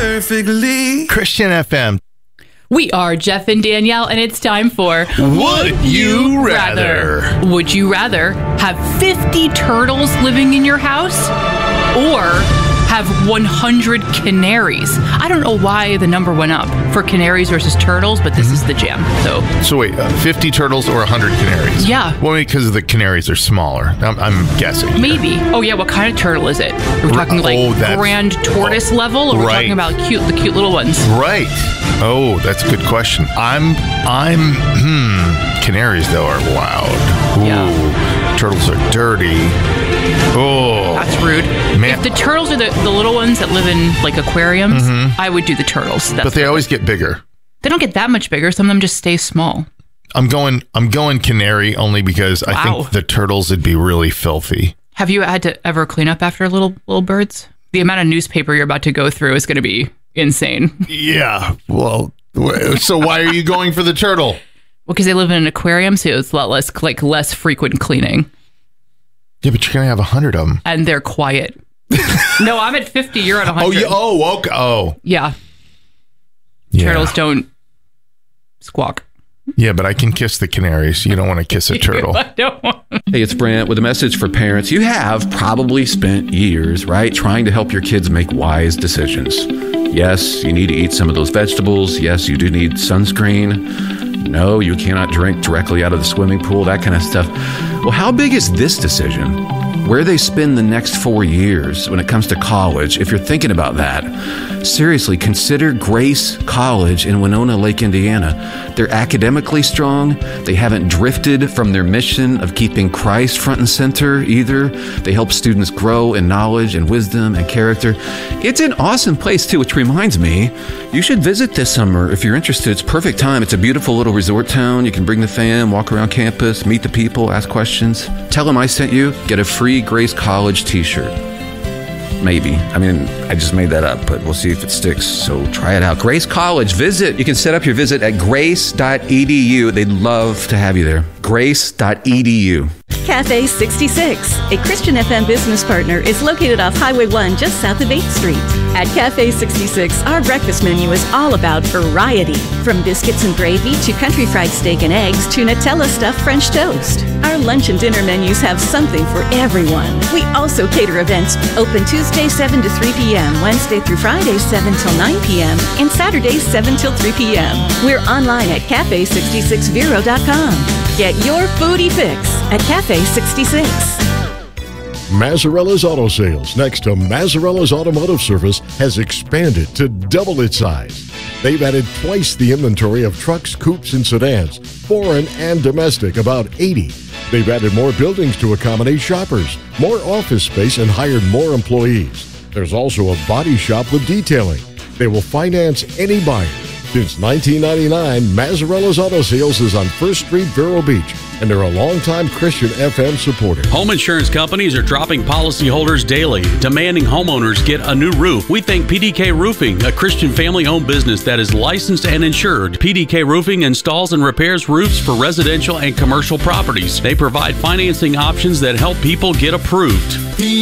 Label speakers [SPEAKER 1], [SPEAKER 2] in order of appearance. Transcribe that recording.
[SPEAKER 1] perfectly.
[SPEAKER 2] Christian FM.
[SPEAKER 3] We are Jeff and Danielle, and it's time for
[SPEAKER 2] Would You Rather?
[SPEAKER 3] Would you rather have 50 turtles living in your house or have 100 canaries? I don't know why the number went up for canaries versus turtles, but this is the jam.
[SPEAKER 2] So wait, 50 turtles or 100 canaries?
[SPEAKER 3] Yeah.
[SPEAKER 2] Well, because the canaries are smaller. I'm guessing.
[SPEAKER 3] Maybe. Oh, yeah. What kind of turtle is it? Are we talking grand tortoise level, or are we talking about the cute little ones?
[SPEAKER 2] Right. Oh, that's a good question. Canaries, though, are loud. Ooh.
[SPEAKER 3] Yeah.
[SPEAKER 2] Turtles are dirty. Oh.
[SPEAKER 3] That's rude.
[SPEAKER 2] Man.
[SPEAKER 3] If the turtles are the little ones that live in like aquariums, I would do the turtles.
[SPEAKER 2] But they always get bigger.
[SPEAKER 3] They don't get that much bigger. Some of them just stay small.
[SPEAKER 2] I'm going canary only because I think the turtles would be really filthy.
[SPEAKER 3] Have you had to ever clean up after little birds? The amount of newspaper you're about to go through is going to be insane.
[SPEAKER 2] Yeah. Well, so why are you going for the turtle?
[SPEAKER 3] Well, because they live in an aquarium, so it's a lot less frequent cleaning.
[SPEAKER 2] Yeah, but you're going to have 100 of them.
[SPEAKER 3] And they're quiet. No, I'm at 50. You're at 100.
[SPEAKER 2] Oh, yeah. Oh, okay. Oh.
[SPEAKER 3] Yeah. Turtles don't squawk.
[SPEAKER 2] Yeah, but I can kiss the canaries. You don't want to kiss a turtle.
[SPEAKER 3] I don't want.
[SPEAKER 4] Hey, it's Brant with a message for parents. You have probably spent years, right, trying to help your kids make wise decisions. Yes, you need to eat some of those vegetables. Yes, you do need sunscreen. No, you cannot drink directly out of the swimming pool, that kind of stuff. Well, how big is this decision? Where they spend the next 4 years when it comes to college, if you're thinking about that, seriously, consider Grace College in Winona Lake, Indiana. They're academically strong. They haven't drifted from their mission of keeping Christ front and center either. They help students grow in knowledge and wisdom and character. It's an awesome place, too, which reminds me, you should visit this summer if you're interested. It's perfect time. It's a beautiful little resort town. You can bring the fam, walk around campus, meet the people, ask questions. Tell them I sent you. Get a free Grace College t-shirt. Maybe. I mean, I just made that up, but we'll see if it sticks. So try it out. Grace College. Visit. You can set up your visit at grace.edu. They'd love to have you there. Grace.edu.
[SPEAKER 5] Cafe 66, a Christian FM business partner, is located off Highway 1 just south of 8th Street. At Cafe 66, our breakfast menu is all about variety. From biscuits and gravy to country fried steak and eggs to Nutella stuffed French toast. Our lunch and dinner menus have something for everyone. We also cater events open Tuesday 7 to 3 p.m., Wednesday through Friday 7 till 9 p.m., and Saturdays 7 till 3 p.m. We're online at cafe66vero.com. Get your foodie fix at Cafe 66.
[SPEAKER 6] Mazzarella's Auto Sales, next to Mazzarella's Automotive Service, has expanded to double its size. They've added twice the inventory of trucks, coupes, and sedans, foreign and domestic, about 80. They've added more buildings to accommodate shoppers, more office space, and hired more employees. There's also a body shop with detailing. They will finance any buyer. Since 1999, Mazzarella's Auto Sales is on 1st Street, Vero Beach, and they're a longtime Christian FM supporter.
[SPEAKER 7] Home insurance companies are dropping policyholders daily, demanding homeowners get a new roof. We think PDK Roofing, a Christian family-owned business that is licensed and insured. PDK Roofing installs and repairs roofs for residential and commercial properties. They provide financing options that help people get approved.